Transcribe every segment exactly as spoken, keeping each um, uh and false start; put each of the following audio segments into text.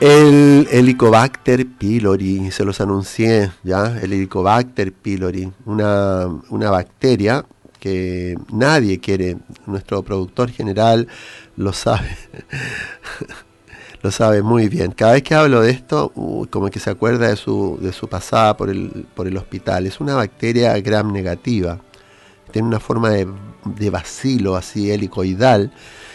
El Helicobacter pylori, se los anuncié ya, el Helicobacter pylori, una, una bacteria que nadie quiere, nuestro productor general lo sabe, lo sabe muy bien. Cada vez que hablo de esto, uh, como que se acuerda de su, de su pasada por el, por el hospital. Es una bacteria gram negativa, tiene una forma de, de bacilo así helicoidal,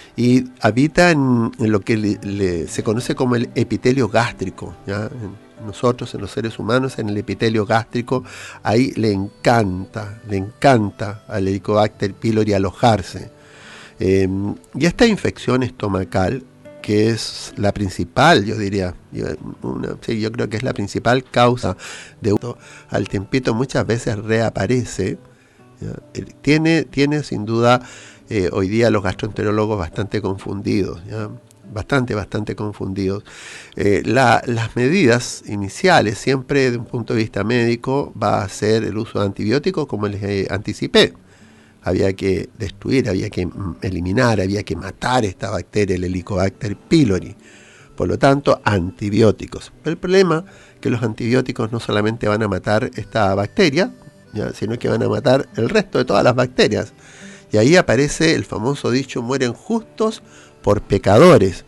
y habita en, en lo que le, le, se conoce como el epitelio gástrico, ¿ya? En nosotros, en los seres humanos, en el epitelio gástrico, ahí le encanta, le encanta al Helicobacter pylori alojarse. Eh, y esta infección estomacal, que es la principal, yo diría, yo, una, sí, yo creo que es la principal causa de al tiempito muchas veces reaparece, ¿ya? Tiene, tiene sin duda eh, hoy día los gastroenterólogos bastante confundidos, ¿ya? bastante, bastante confundidos. Eh, la, las medidas iniciales, siempre desde un punto de vista médico, va a ser el uso de antibióticos, como les eh, anticipé. Había que destruir, había que eliminar, había que matar esta bacteria, el Helicobacter pylori. Por lo tanto, antibióticos. Pero el problema es que los antibióticos no solamente van a matar esta bacteria, ¿ya? sino que van a matar el resto de todas las bacterias. Y ahí aparece el famoso dicho, mueren justos por pecadores.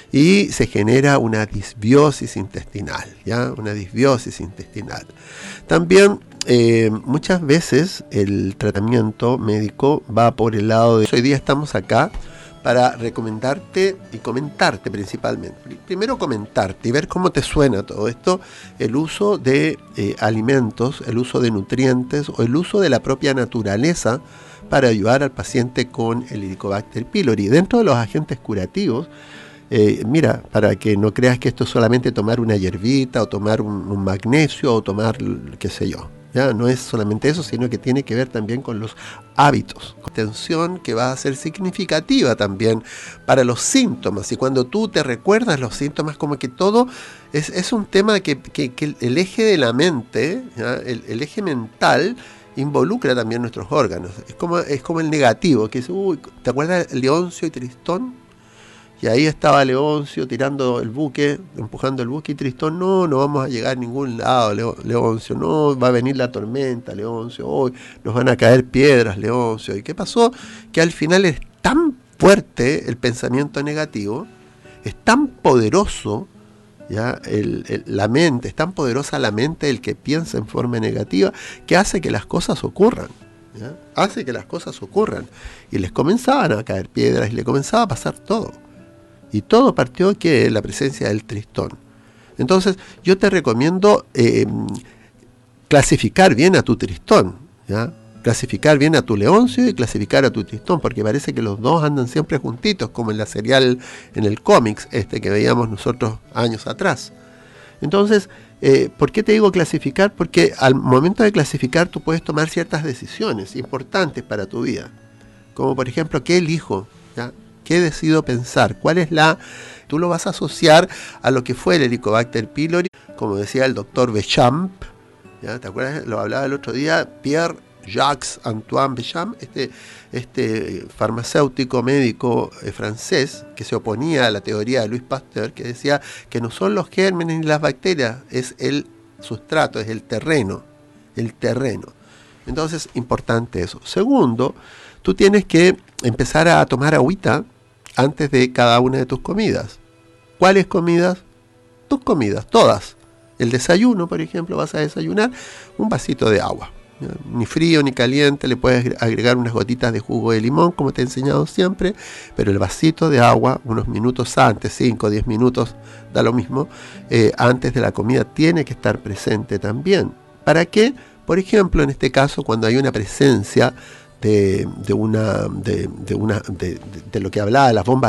Y se genera una disbiosis intestinal, ¿ya? Una disbiosis intestinal. También eh, muchas veces el tratamiento médico va por el lado de... Hoy día estamos acá para recomendarte y comentarte principalmente. Primero comentarte y ver cómo te suena todo esto, el uso de eh, alimentos, el uso de nutrientes o el uso de la propia naturaleza para ayudar al paciente con el Helicobacter pylori. Dentro de los agentes curativos, eh, mira, para que no creas que esto es solamente tomar una hierbita o tomar un, un magnesio o tomar qué sé yo. Ya no es solamente eso, sino que tiene que ver también con los hábitos. Atención que va a ser significativa también para los síntomas. Y cuando tú te recuerdas los síntomas, como que todo es, es un tema que, que, que el eje de la mente, ¿ya? El, el eje mental involucra también nuestros órganos. Es como, es como el negativo, que es, uy, ¿te acuerdas de Leoncio y Tristón? Y ahí estaba Leoncio tirando el buque, empujando el buque, y Tristón, no, no vamos a llegar a ningún lado, Leo, Leoncio, no, va a venir la tormenta, Leoncio, hoy nos van a caer piedras, Leoncio. ¿Y qué pasó? Que al final es tan fuerte el pensamiento negativo, es tan poderoso, ¿ya? El, el, la mente, es tan poderosa la mente del que piensa en forma negativa, que hace que las cosas ocurran. ¿Ya? Hace que las cosas ocurran. Y les comenzaban a caer piedras y le comenzaba a pasar todo. Y todo partió que la presencia del Tristón. Entonces, yo te recomiendo eh, clasificar bien a tu Tristón, ¿ya? Clasificar bien a tu Leoncio y clasificar a tu Tristón, porque parece que los dos andan siempre juntitos, como en la serial, en el cómics este que veíamos nosotros años atrás. Entonces, eh, ¿por qué te digo clasificar? Porque al momento de clasificar tú puedes tomar ciertas decisiones importantes para tu vida. Como por ejemplo, ¿qué elijo? ¿Ya? ¿Qué decido pensar? ¿Cuál es la...? Tú lo vas a asociar a lo que fue el Helicobacter pylori, como decía el doctor Béchamp, ¿ya? ¿Te acuerdas? Lo hablaba el otro día, Pierre Jacques Antoine Béchamp, este, este farmacéutico médico eh, francés que se oponía a la teoría de Louis Pasteur, que decía que no son los gérmenes ni las bacterias, es el sustrato, es el terreno, el terreno. Entonces, importante eso. Segundo, tú tienes que empezar a tomar agüita antes de cada una de tus comidas. ¿Cuáles comidas? Tus comidas, todas. El desayuno, por ejemplo, vas a desayunar un vasito de agua. ¿Ya? Ni frío ni caliente, le puedes agregar unas gotitas de jugo de limón, como te he enseñado siempre, pero el vasito de agua, unos minutos antes, cinco o diez minutos, da lo mismo, eh, antes de la comida, tiene que estar presente también. ¿Para qué? Por ejemplo, en este caso, cuando hay una presencia de, de, una, de, de, una, de, de, de lo que hablaba de las bombas